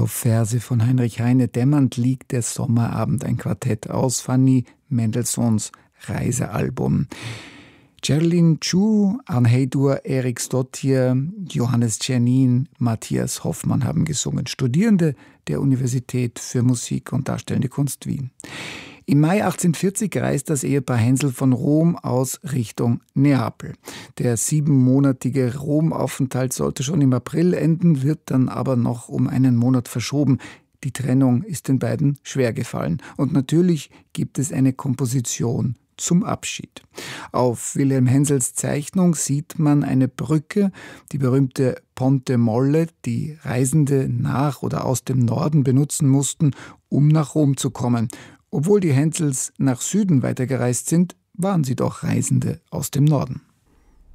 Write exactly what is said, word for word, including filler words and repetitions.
Auf Verse von Heinrich Heine dämmernd liegt der Sommerabend, ein Quartett aus Fanny Mendelssohns Reisealbum. Geraldine Chu, Arne Heidur, Erik Stottier, Johannes Czernin, Matthias Hoffmann haben gesungen. Studierende der Universität für Musik und Darstellende Kunst Wien. Im Mai achtzehnhundertvierzig reist das Ehepaar Hensel von Rom aus Richtung Neapel. Der siebenmonatige Romaufenthalt sollte schon im April enden, wird dann aber noch um einen Monat verschoben. Die Trennung ist den beiden schwer gefallen. Und natürlich gibt es eine Komposition zum Abschied. Auf Wilhelm Hensels Zeichnung sieht man eine Brücke, die berühmte Ponte Molle, die Reisende nach oder aus dem Norden benutzen mussten, um nach Rom zu kommen. Obwohl die Hensels nach Süden weitergereist sind, waren sie doch Reisende aus dem Norden.